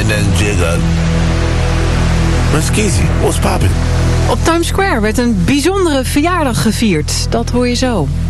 then jiggle. Miss Kizzy, what's poppin'? Op Times Square werd een bijzondere verjaardag gevierd. Dat hoor je zo.